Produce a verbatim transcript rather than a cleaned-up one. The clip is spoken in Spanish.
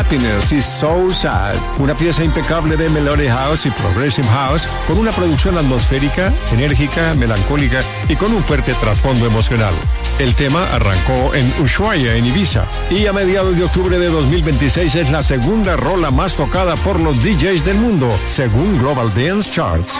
Happiness y So Sad, una pieza impecable de Melodic House y Progressive House con una producción atmosférica, enérgica, melancólica y con un fuerte trasfondo emocional. El tema arrancó en Ushuaia, en Ibiza, y a mediados de octubre de dos mil veintiséis es la segunda rola más tocada por los D Js del mundo, según Global Dance Charts.